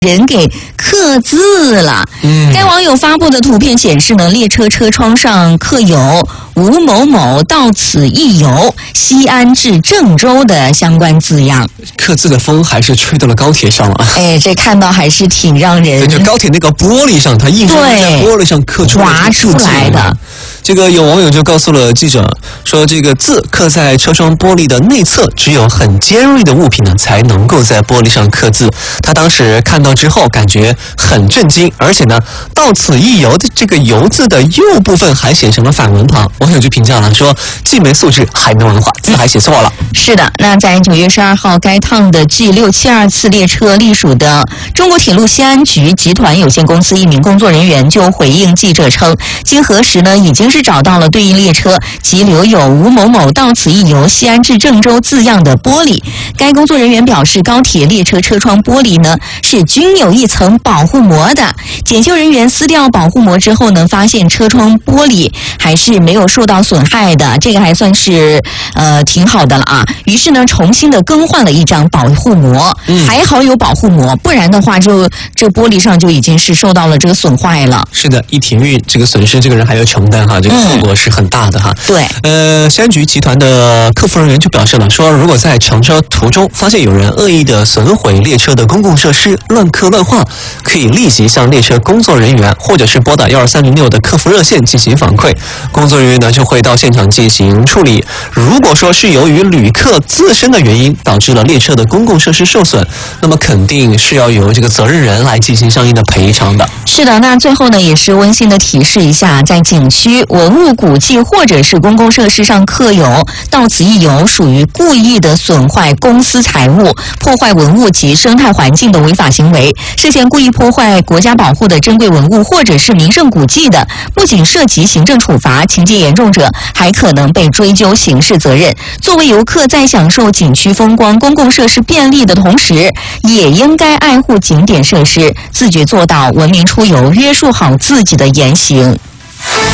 人给刻字了。该网友发布的图片显示呢，列车车窗上刻有吴某某到此一游，西安至郑州的相关字样。 刻字的风还是吹到了高铁上了。 哎，这看到还是挺让人…… 对，就高铁那个玻璃上，它硬是在玻璃上刻出划出来的。 这个有网友就告诉了记者说，这个字刻在车窗玻璃的内侧，只有很尖锐的物品呢才能够在玻璃上刻字。他当时看到之后感觉很震惊，而且呢，到此一游的这个游字的右部分还写成了反文旁。网友就评价了说，既没素质还没文化，字还写错了。 是的，那在9月12号，该趟的 G672次列车隶属的中国铁路西安局集团有限公司一名工作人员就回应记者称，经核实呢，已经是找到了对应列车及留有吴某某到此一游西安至郑州字样的玻璃。该工作人员表示，高铁列车车窗玻璃呢是均有一层保护膜的。检修人员撕掉保护膜之后呢，发现车窗玻璃还是没有受到损害的，这个还算是挺好的了啊。于是呢，重新的更换了一张保护膜，还好有保护膜，不然的话就这玻璃上就已经是受到了这个损坏了。 是的，一体育这个损失，这个人还要承担哈，这个后果是很大的哈。 对， 西安局集团的客服人员就表示了，说如果在乘车途中发现有人恶意的损毁列车的公共设施，乱刻乱画，可以立即向列车工作人员或者是拨打12306的客服热线进行反馈，工作人员呢就会到现场进行处理。如果说是由于旅客自身的原因导致了列车的公共设施受损，那么肯定是要由这个责任人来进行相应的赔偿的。 是的，那最后呢，也是温馨的提示一下，在景区、文物古迹或者是公共设施上刻有到此一游，属于故意的损坏公私财物、破坏文物及生态环境的违法行为。涉嫌故意破坏国家保护的珍贵文物或者是名胜古迹的，不仅涉及行政处罚，情节严重者还可能被追究刑事责任。作为游客，在享受景区风光、公共设施便利的同时，也应该爱护景点设施，自觉做到文明出游，约束好自己的言行。